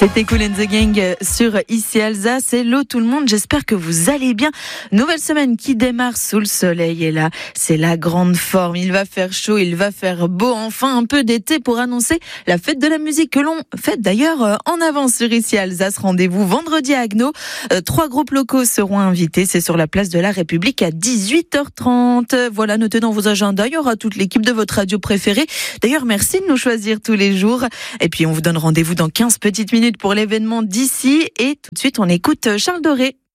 C'était Kool and the Gang sur Ici Alsace. Hello tout le monde, j'espère que vous allez bien. Nouvelle semaine qui démarre sous le soleil et là, c'est la grande forme. Il va faire chaud, il va faire beau, enfin un peu d'été pour annoncer la fête de la musique que l'on fête d'ailleurs en avance sur Ici Alsace. Rendez-vous vendredi à Agno. 3 groupes locaux seront invités, c'est sur la place de la République à 18h30. Voilà, notez dans vos agendas, il y aura toute l'équipe de votre radio préférée. D'ailleurs, merci de nous choisir tous les jours. Et puis on vous donne rendez-vous dans 15 petites minutes pour l'événement d'ici. Et tout de suite, on écoute Charles Doré.